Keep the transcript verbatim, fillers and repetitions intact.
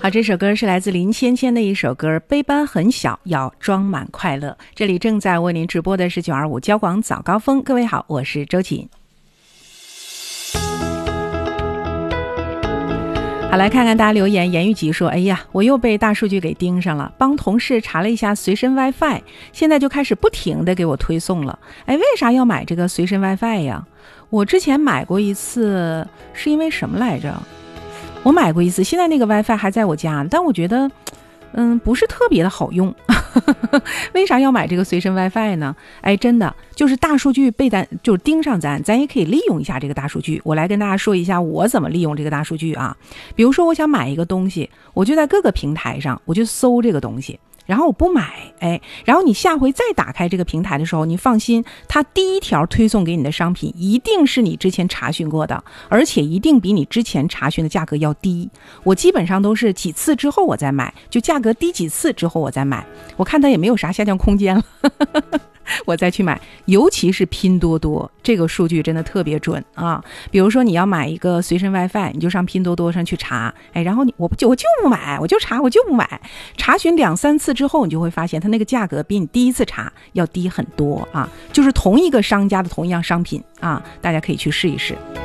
好，这首歌是来自林芊芊的一首歌，背包很小，要装满快乐。这里正在为您直播的是九二五交广早高峰。各位好，我是周瑾。好，来看看大家留言。严玉吉说，哎呀，我又被大数据给盯上了，帮同事查了一下随身 WiFi， 现在就开始不停的给我推送了。哎，为啥要买这个随身 WiFi 呀？我之前买过一次，是因为什么来着？我买过一次，现在那个 WiFi 还在我家，但我觉得嗯，不是特别的好用。为啥要买这个随身 WiFi 呢？哎，真的就是大数据被咱就是盯上咱，咱也可以利用一下这个大数据。我来跟大家说一下我怎么利用这个大数据啊。比如说我想买一个东西，我就在各个平台上我就搜这个东西，然后我不买，哎，然后你下回再打开这个平台的时候，你放心，它第一条推送给你的商品一定是你之前查询过的，而且一定比你之前查询的价格要低。我基本上都是几次之后我再买，就价格低几次之后我再买，我看它也没有啥下降空间了我再去买。尤其是拼多多，这个数据真的特别准啊。比如说你要买一个随身 WiFi， 你就上拼多多上去查，哎，然后你我不就我就不买，我就查我就不买，查询两三次之后，你就会发现它那个价格比你第一次查要低很多啊。就是同一个商家的同一样商品啊，大家可以去试一试。